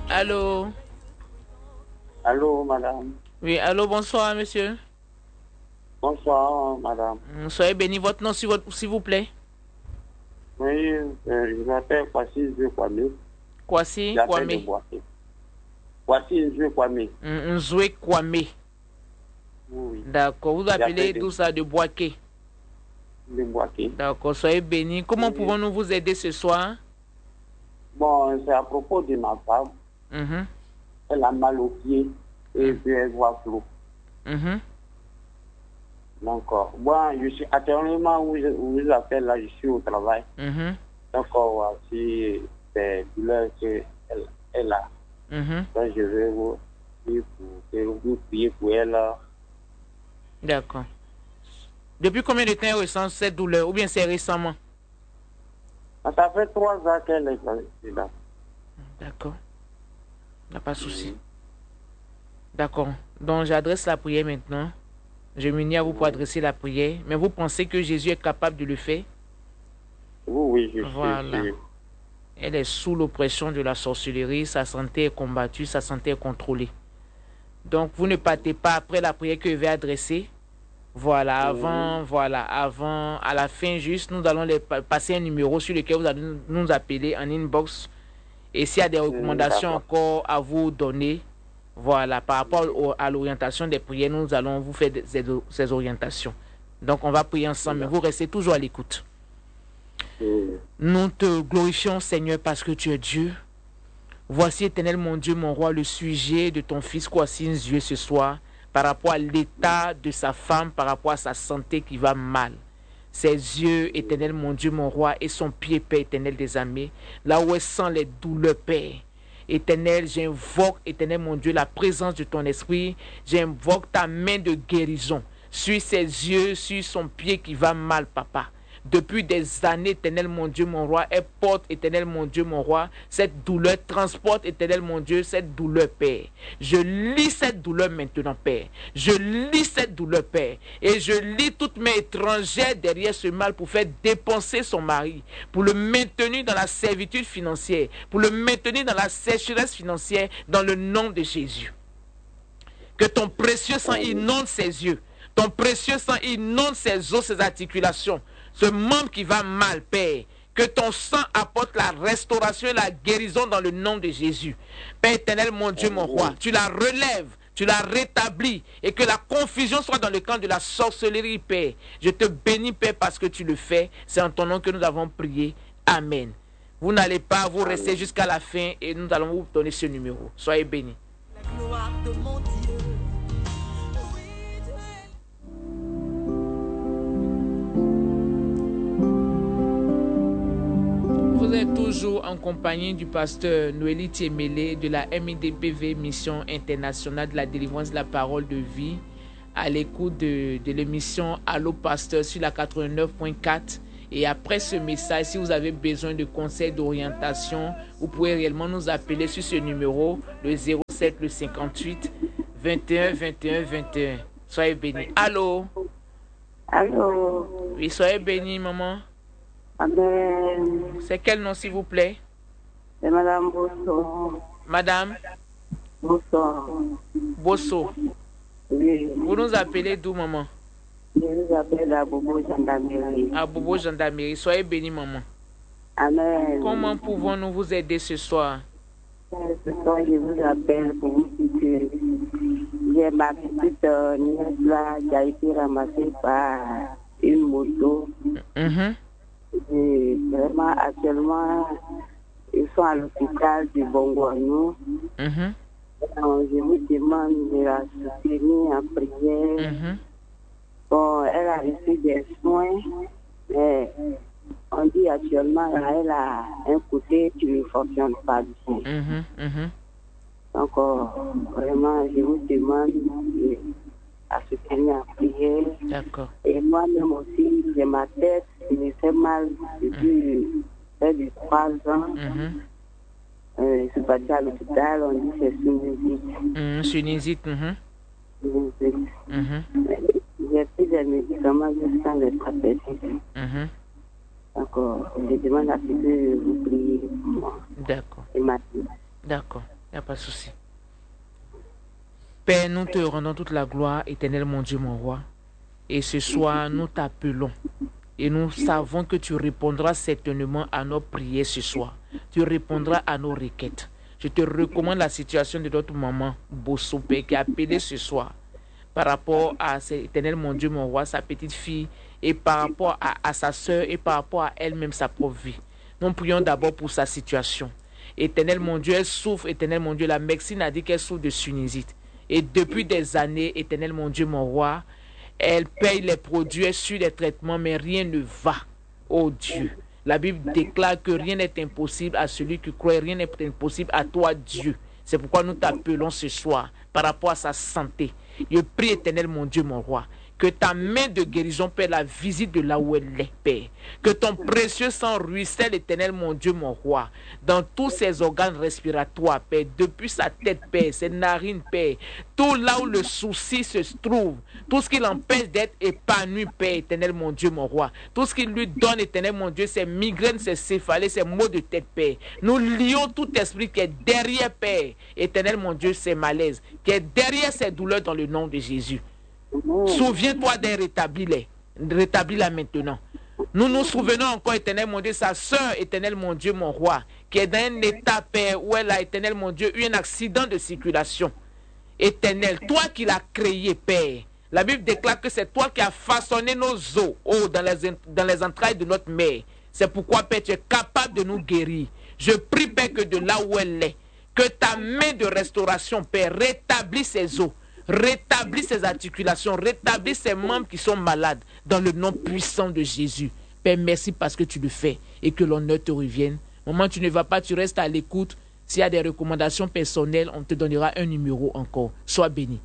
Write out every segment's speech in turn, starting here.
Allô? Allô, madame. Oui, allô, bonsoir, monsieur. Bonsoir, madame. Soyez béni. Votre nom, s'il vous plaît? Oui, je m'appelle Kwasi Nzue Kwame. Kwasi J'appelle de Kwame. Boaké. Kwasi Nzue Kwame. Nzue Kwame. Oui. D'accord. Vous appelez d'où ça? De Boaké. De Boaké. D'accord. Soyez béni. Comment pouvons-nous vous aider ce soir? Bon, c'est à propos de ma femme. Elle a mal au pied et puis elle voit flou. Donc, moi, je suis actuellement où je appelle là, je suis au travail. Donc, voici des douleurs qu'elle a. Donc, je vais vous prier pour elle. D'accord. Depuis combien de temps elle ressent cette douleur? Ou bien c'est récemment? Ça fait 3 ans qu'elle est là. D'accord. Il n'y a pas de souci. D'accord. Donc, j'adresse la prière maintenant. Je m'unis à vous pour adresser la prière. Mais vous pensez que Jésus est capable de le faire? Oui, je voilà. sais. Elle est sous l'oppression de la sorcellerie. Sa santé est combattue, sa santé est contrôlée. Donc, vous ne partez pas après la prière que je vais adresser. Voilà, avant, à la fin juste, nous allons passer un numéro sur lequel vous allez nous appeler en inbox. Et s'il y a des recommandations encore à vous donner, voilà, par rapport à l'orientation des prières, nous allons vous faire ces orientations. Donc, on va prier ensemble, mais vous restez toujours à l'écoute. Nous te glorifions, Seigneur, parce que tu es Dieu. Voici, Éternel, mon Dieu, mon roi, le sujet de ton fils Kwasi Nzue ce soir, par rapport à l'état de sa femme, par rapport à sa santé qui va mal. Ses yeux, Éternel, mon Dieu, mon roi, et son pied, Père éternel des armées, là où elle sent les douleurs, Père. Éternel, j'invoque, Éternel, mon Dieu, la présence de ton esprit. J'invoque ta main de guérison sur ses yeux, sur son pied qui va mal, Papa. Depuis des années, Éternel, mon Dieu, mon roi, elle porte, Éternel, mon Dieu, mon roi, cette douleur, transporte, Éternel, mon Dieu, cette douleur, Père. Je lis cette douleur maintenant, Père. Je lis cette douleur, Père. Et je lis toutes mes étrangères derrière ce mal pour faire dépenser son mari, pour le maintenir dans la servitude financière, pour le maintenir dans la sécheresse financière, dans le nom de Jésus. Que ton précieux sang inonde ses yeux. Ton précieux sang inonde ses os, ses articulations. Ce membre qui va mal, Père, que ton sang apporte la restauration et la guérison dans le nom de Jésus. Père éternel, mon Dieu, mon roi, tu la relèves, tu la rétablis et que la confusion soit dans le camp de la sorcellerie, Père. Je te bénis, Père, parce que tu le fais. C'est en ton nom que nous avons prié. Amen. Vous n'allez pas, vous restez jusqu'à la fin et nous allons vous donner ce numéro. Soyez bénis. La gloire de mon Dieu. Vous êtes toujours en compagnie du pasteur Noélie Thiemele de la MIDPV Mission Internationale de la Délivrance de la Parole de Vie, à l'écoute de l'émission Allô Pasteur sur la 89.4. Et après ce message, si vous avez besoin de conseils d'orientation, vous pouvez réellement nous appeler sur ce numéro, le 07 le 58 21 21 21. Soyez bénis. Allô? Allô? Oui, soyez bénis, maman. Amen. C'est quel nom, s'il vous plaît? C'est Madame Bosso. Madame? Bosso. Bosso. Oui. Vous nous appelez d'où, maman? Je vous appelle à Bobo Gendarmerie. À Bobo Gendarmerie. Soyez bénis, maman. Amen. Comment pouvons-nous vous aider ce soir? Ce soir, je vous appelle pour vous dire que j'ai ma petite nièce là qui a été ramassée par une moto. Et vraiment, actuellement, ils sont à l'hôpital du Bongoano. Je vous demande de la soutenir en prière. Bon, elle a reçu des soins, mais on dit actuellement qu'elle a un côté qui ne fonctionne pas bien. Donc, vraiment, je vous demande à soutenir en prière. D'accord. Et moi-même aussi, j'ai ma tête qui me fait mal depuis près de 3 ans. Je suis partie à l'hôpital, on dit que c'est sinusite. J'ai pris des médicaments jusqu'à les traiter. Donc, je demande à ce que vous priez pour moi. D'accord. Et ma D'accord. Il n'y a pas de souci. Père, nous te rendons toute la gloire, éternel mon Dieu, mon roi. Et ce soir, nous t'appelons. Et nous savons que tu répondras certainement à nos prières ce soir. Tu répondras à nos requêtes. Je te recommande la situation de notre maman, Bosso, Père, qui a appelé ce soir par rapport à cet éternel mon Dieu, mon roi, sa petite fille, et par rapport à sa soeur, et par rapport à elle-même, sa propre vie. Nous prions d'abord pour sa situation. Éternel mon Dieu, elle souffre, éternel mon Dieu, la médecine a dit qu'elle souffre de sinusite. Et depuis des années, éternel mon Dieu, mon roi, elle paye les produits, elle suit les traitements, mais rien ne va. Oh Dieu. La Bible déclare que rien n'est impossible à celui qui croit, rien n'est impossible à toi, Dieu. C'est pourquoi nous t'appelons ce soir par rapport à sa santé. Je prie, éternel mon Dieu, mon roi, que ta main de guérison, Père, la visite de là où elle est, Père. Que ton précieux sang ruisselle, éternel mon Dieu, mon roi, dans tous ses organes respiratoires, Père, depuis sa tête, Père, ses narines, Père, tout là où le souci se trouve, tout ce qui l'empêche d'être épanoui, Père, éternel mon Dieu, mon roi, tout ce qui lui donne, éternel mon Dieu, ses migraines, ses céphalées, ses maux de tête, Père. Nous lions tout esprit qui est derrière, Père, éternel mon Dieu, ses malaises, qui est derrière ses douleurs dans le nom de Jésus. Souviens-toi d'être rétabli, rétablis-la maintenant. Nous nous souvenons encore, éternel mon Dieu, sa soeur, éternel mon Dieu, mon roi, qui est dans un état, Père, où elle a, éternel mon Dieu, eu un accident de circulation. Éternel, toi qui l'as créé, Père. La Bible déclare que c'est toi qui as façonné nos os dans les entrailles de notre mère. C'est pourquoi, Père, tu es capable de nous guérir. Je prie, Père, que de là où elle est, que ta main de restauration, Père, rétablit ses os. Rétablis ses articulations, rétablis ses membres qui sont malades dans le nom puissant de Jésus. Père, merci parce que tu le fais et que l'honneur te revienne. Maman, tu ne vas pas, tu restes à l'écoute. S'il y a des recommandations personnelles, on te donnera un numéro encore. Sois béni.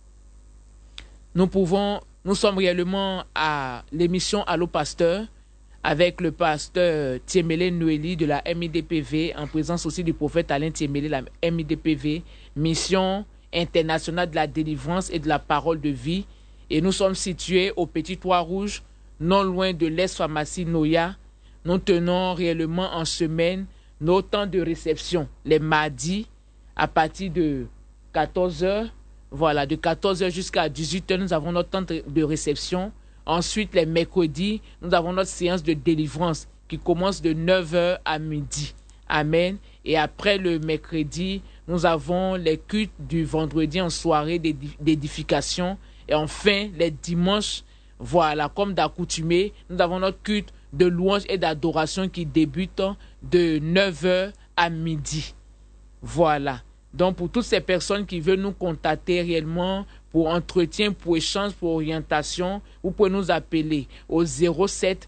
Nous sommes réellement à l'émission Allô Pasteur avec le pasteur Tiemele Noéli de la MIDPV en présence aussi du prophète Alain Tiemele, la MIDPV, mission international de la délivrance et de la parole de vie. Et nous sommes situés au Petit Trois-Rouges, non loin de l'Est-Pharmacie Noya. Nous tenons réellement en semaine nos temps de réception. Les mardis, à partir de 14h, voilà, de 14h jusqu'à 18h, nous avons notre temps de réception. Ensuite, les mercredis, nous avons notre séance de délivrance qui commence de 9h à midi. Amen. Et après le mercredi, nous avons les cultes du vendredi en soirée d'édification. Et enfin, les dimanches, voilà, comme d'accoutumé, nous avons notre culte de louange et d'adoration qui débute de 9h à midi. Voilà. Donc, pour toutes ces personnes qui veulent nous contacter réellement pour entretien, pour échange, pour orientation, vous pouvez nous appeler au 07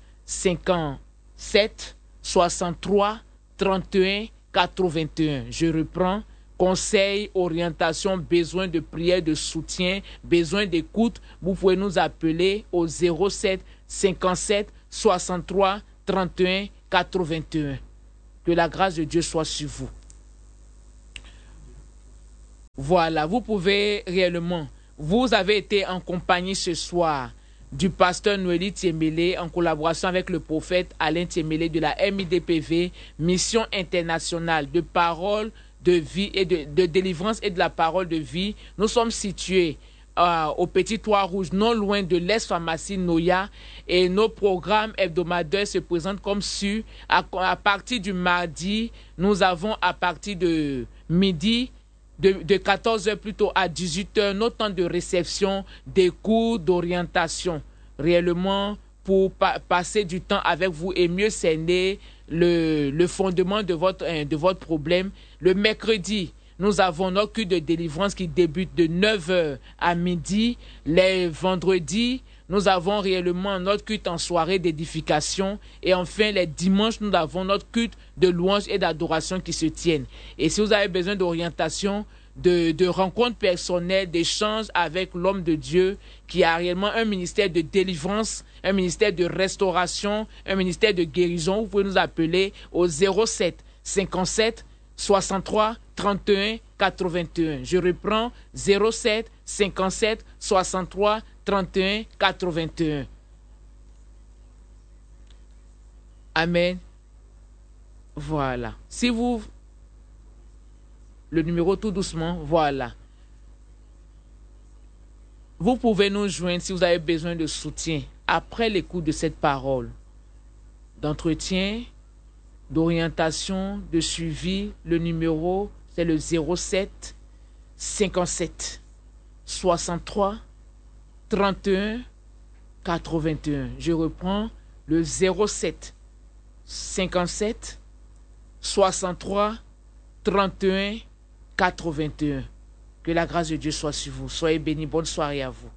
57 63 31 81. Je reprends. Conseil, orientation, besoin de prière, de soutien, besoin d'écoute. Vous pouvez nous appeler au 07 57 63 31 81. Que la grâce de Dieu soit sur vous. Voilà, vous pouvez réellement, vous avez été en compagnie ce soir du pasteur Noéli Tiemele en collaboration avec le prophète Alain Tiemele de la MIDPV, mission internationale de parole, de vie et de délivrance et de la parole de vie. Nous sommes situés au Petit Trois-Rouges, non loin de l'Est-Pharmacie Noya, et nos programmes hebdomadaires se présentent comme suit. À partir du mardi, nous avons à partir de midi, de 14h plutôt à 18h, nos temps de réception, des cours d'orientation, réellement pour passer du temps avec vous et mieux cerner le fondement de votre problème. Le mercredi, nous avons notre culte de délivrance qui débute de 9h à midi. Les vendredis, nous avons réellement notre culte en soirée d'édification. Et enfin, les dimanches, nous avons notre culte de louange et d'adoration qui se tiennent. Et si vous avez besoin d'orientation, de rencontres personnelles, d'échanges avec l'homme de Dieu qui a réellement un ministère de délivrance, un ministère de restauration, un ministère de guérison, vous pouvez nous appeler au 07 57 63 31 81. Je reprends 07 57 63 31 81. Amen. Voilà. Si vous le numéro tout doucement, voilà. Vous pouvez nous joindre si vous avez besoin de soutien après l'écoute de cette parole, d'entretien, d'orientation, de suivi. Le numéro, c'est le 07 57 63 31 81. Je reprends le 07 57 63 31 81. Que la grâce de Dieu soit sur vous. Soyez bénis. Bonne soirée à vous.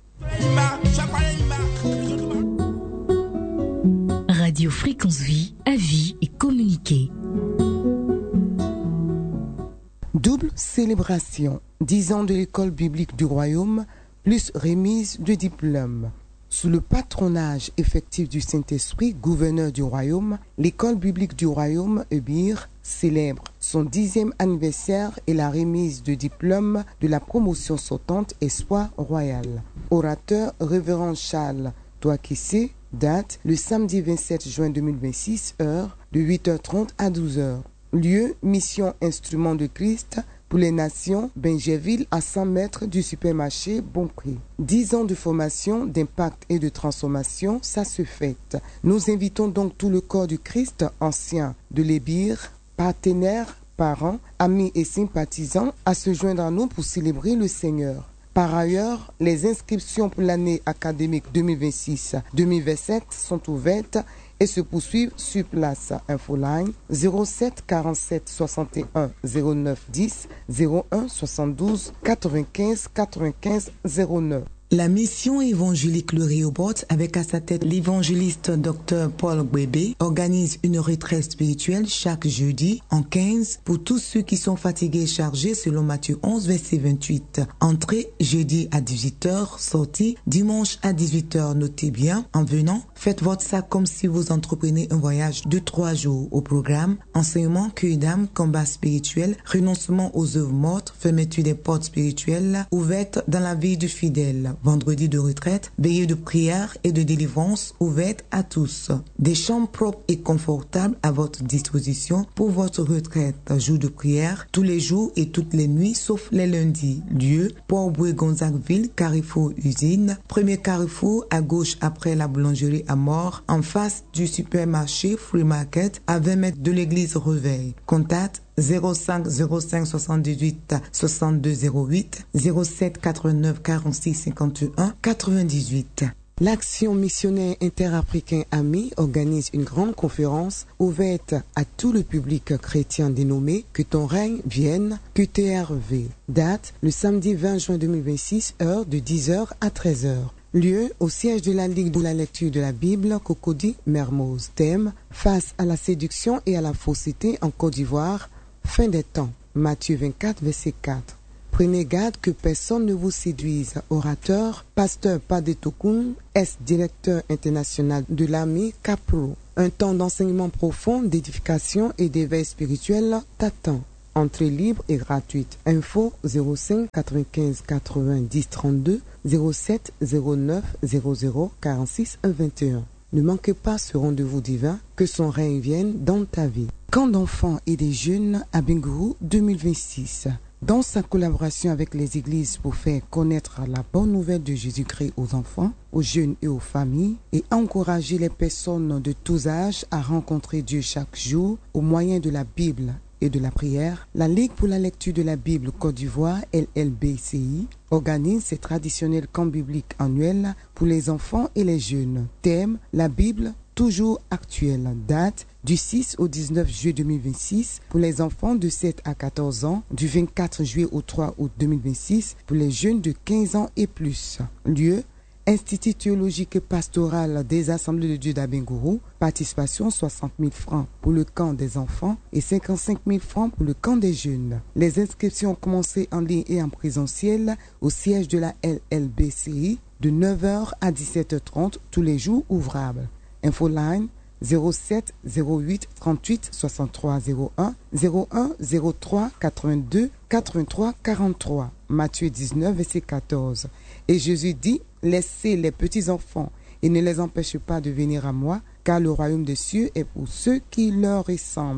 Radio Fréquence Vie, avis et communiquer. Double célébration. 10 ans de l'école biblique du Royaume, plus remise de diplôme. Sous le patronage effectif du Saint-Esprit, gouverneur du Royaume, l'école biblique du Royaume, EBIR, célèbre son 10e anniversaire et la remise de diplôme de la promotion sortante Espoir Royal. Orateur révérend Charles Touakissé, date le samedi 27 juin 2026, heure de 8h30 à 12h. Lieu, mission Instrument de Christ, pour les nations, Benjerville à 100 mètres du supermarché Bon Prix. 10 ans de formation, d'impact et de transformation, ça se fête. Nous invitons donc tout le corps du Christ, ancien de l'Ébir, partenaires, parents, amis et sympathisants, à se joindre à nous pour célébrer le Seigneur. Par ailleurs, les inscriptions pour l'année académique 2026-2027 sont ouvertes et se poursuivent sur place. Infoline 07 47 61 09 10 01 72 95 95 09. La mission évangélique Le Réobot, avec à sa tête l'évangéliste Dr Paul Gbebe, organise une retraite spirituelle chaque jeudi en 15 pour tous ceux qui sont fatigués et chargés selon Matthieu 11, verset 28. Entrée jeudi à 18h, sortie dimanche à 18h. Notez bien, en venant, faites votre sac comme si vous entreprenez un voyage de 3 jours. Au programme, enseignement, cueil d'âme, combat spirituel, renoncement aux œuvres mortes, fermeture des portes spirituelles ouvertes dans la vie du fidèle. Vendredi de retraite, veillée de prière et de délivrance ouverte à tous. Des chambres propres et confortables à votre disposition pour votre retraite. Jour de prière, tous les jours et toutes les nuits, sauf les lundis. Lieu, Port-Boué-Gonzagueville, Carrefour Usine. Premier carrefour à gauche après la boulangerie à Mort, en face du supermarché Free Market, à 20 mètres de l'église Reveil. Contact 05 05 78 62 08 07 89 46 51 98. L'Action missionnaire interafricain AMI organise une grande conférence ouverte à tout le public chrétien dénommée Que ton règne vienne, QTRV. Date le samedi 20 juin 2026, heure de 10h à 13h. Lieu au siège de la Ligue de la lecture de la Bible, Cocody, Mermoz. Thème, face à la séduction et à la fausseté en Côte d'Ivoire. Fin des temps. Matthieu 24, verset 4. Prenez garde que personne ne vous séduise. Orateur, pasteur Padetokoun, directeur international de l'AMI Capro. Un temps d'enseignement profond, d'édification et d'éveil spirituel t'attend. Entrée libre et gratuite. Info 05 95 90 32 07 09 00 46 21. Ne manquez pas ce rendez-vous divin, que son règne vienne dans ta vie. Camp d'enfants et des jeunes à Bingourou 2026. Dans sa collaboration avec les églises pour faire connaître la bonne nouvelle de Jésus-Christ aux enfants, aux jeunes et aux familles, et encourager les personnes de tous âges à rencontrer Dieu chaque jour au moyen de la Bible et de la prière, la Ligue pour la lecture de la Bible Côte d'Ivoire, LLBCI, organise ses traditionnels camps bibliques annuels pour les enfants et les jeunes. Thème, la Bible toujours actuelle. Date, du 6 au 19 juillet 2026 pour les enfants de 7 à 14 ans, du 24 juillet au 3 août 2026 pour les jeunes de 15 ans et plus. Lieu, Institut théologique et pastoral des Assemblées de Dieu d'Abengourou, participation 60 000 francs pour le camp des enfants et 55 000 francs pour le camp des jeunes. Les inscriptions ont commencé en ligne et en présentiel au siège de la LLBCI de 9h à 17h30 tous les jours ouvrables. Infoline 07 08 38 63 01 01 03 82 83 43. Matthieu 19 verset 14. Et Jésus dit, laissez les petits enfants et ne les empêchez pas de venir à moi, car le royaume des cieux est pour ceux qui leur ressemblent.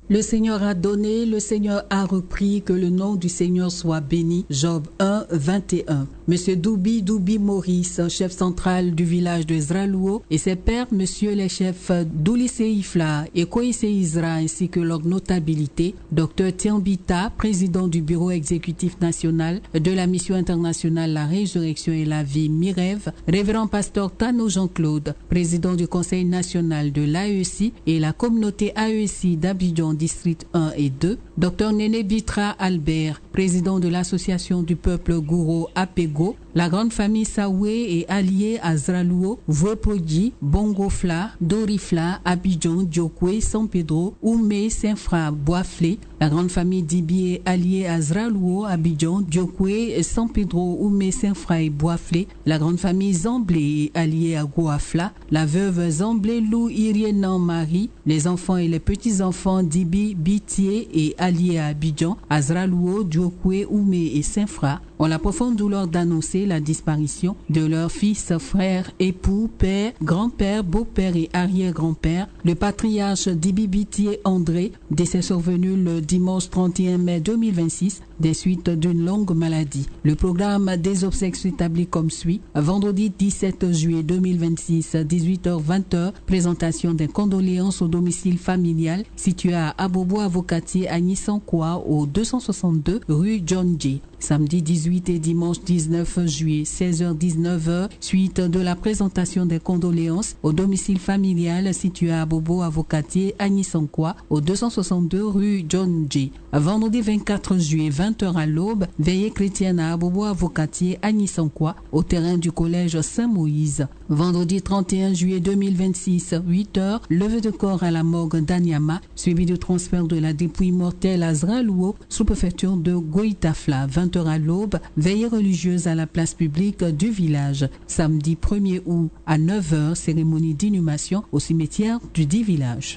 Le Seigneur a donné, le Seigneur a repris, que le nom du Seigneur soit béni. Job 1, 21. Monsieur Doubi Maurice, chef central du village de Zralouo, et ses pairs, monsieur les chefs Doulissé Ifla et Koïsé Isra, ainsi que leur notabilité, Dr Tiambita, président du bureau exécutif national de la mission internationale La Résurrection et la Vie Mirève, révérend pasteur Tano Jean-Claude, président du conseil national de l'AEC et la communauté AEC d'Abidjan district 1 et 2, Dr Néné Bitra Albert, président de l'association du peuple Gouro Apego, la grande famille Saoué et alliée à Zralouo, Vouepodi, Bongofla, Dorifla, Abidjan, Diokwe, San Pedro, Oumé, Saint-Fra, Boisflé, la grande famille Dibi et alliée à Zralouo, Abidjan, Diokwe, San Pedro, Oumé, Saint-Fra et Boisflé, la grande famille Zamblé et alliée à Goafla, la veuve Zamblé Lou Irienan Marie, les enfants et les petits-enfants Dibi, Bitié et alliés à Abidjan, à Zralouo, Diokwe, Oumé et Saint-Fra, ont la profonde douleur d'annoncer la disparition de leurs fils, frères, époux, père, grand-père, beau-père et arrière-grand-père, le patriarche Dibi Bitié André, décès survenu le dimanche 31 mai 2026 des suites d'une longue maladie. Le programme des obsèques s'établit comme suit. Vendredi 17 juillet 2026, 18h-20h, présentation des condoléances au domicile familial situé à Abobo Avocatier à Nissankwa au 262 rue John J. Samedi 18 et dimanche 19 juillet, 16h-19h, suite de la présentation des condoléances au domicile familial situé à Abobo Avocatier à Nissankwa au 262 rue John J. Vendredi 24 juillet, 20h à l'aube, veillée chrétienne à Abobo Avocatier à Nissankwa au terrain du collège Saint-Moïse. Vendredi 31 juillet 2026, 8h, levée de corps à la morgue d'Anyama, suivi du transfert de la dépouille mortelle à Zralouo, sous-préfecture de Goïtafla. 20h à l'aube, veillée religieuse à la place publique du village. Samedi 1er août à 9h, cérémonie d'inhumation au cimetière du dit village.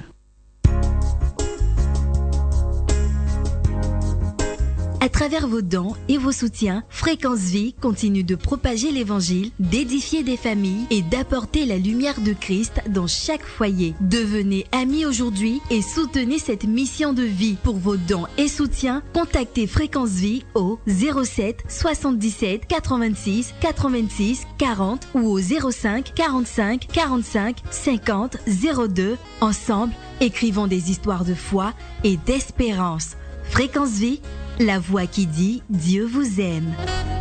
À travers vos dons et vos soutiens, Fréquence Vie continue de propager l'évangile, d'édifier des familles et d'apporter la lumière de Christ dans chaque foyer. Devenez amis aujourd'hui et soutenez cette mission de vie. Pour vos dons et soutiens, contactez Fréquence Vie au 07 77 86 86 40 ou au 05 45 45 50 02. Ensemble, écrivons des histoires de foi et d'espérance. Fréquence Vie, la voix qui dit Dieu vous aime.